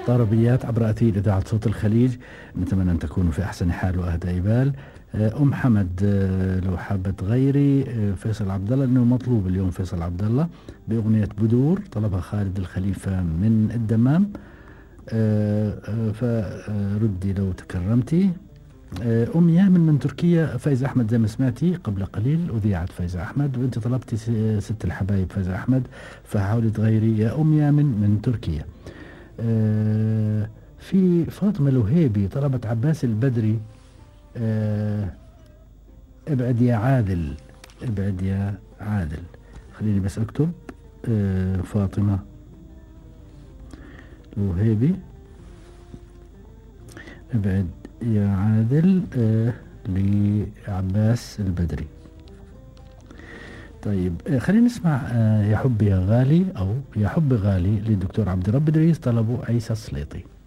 طربيات عبر أثير إذاعة صوت الخليج. نتمنى أن تكونوا في أحسن حال وأهدى بال. أم حمد، لو حابة تغيري فيصل عبد الله، إنه مطلوب اليوم فيصل عبد الله بأغنية بدور، طلبها خالد الخليفة من الدمام. فردي لو تكرمتي. أم يامن من تركيا، فايزة أحمد زي ما سمعتي قبل قليل أذيعت فايزة أحمد، وأنت طلبتي ست الحبايب فايزة أحمد، فحاولي تغيري يا أم يامن من تركيا. في فاطمة الوهيبي طلبت عباس البدري، ابعد يا عادل، ابعد يا عادل. خليني بس اكتب فاطمة الوهيبي ابعد يا عادل لعباس البدري. طيب خلينا نسمع يا حبي يا غالي أو يا حبي غالي للدكتور عبد الرب إدريس، طلبه عيسى السليطي.